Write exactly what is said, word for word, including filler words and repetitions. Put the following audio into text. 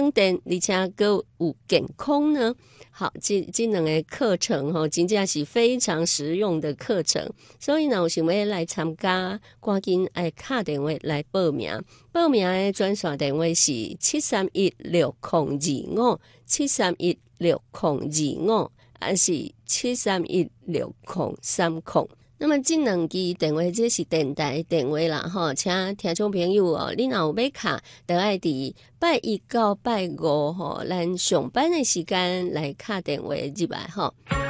充电，而且佫有健康呢。好，这这两个课程吼，真正是非常实用的课程。所以呢，有想要来参加，赶紧爱打电话来报名。报名的专线电话是七三一六零二五七三一六零二五，还是七三一六零三零。那么这两支电话这是电台电话啦吼，请听众朋友哦，你若有要卡，就爱伫拜一到拜五吼，咱上班的时间来打电话入来吼。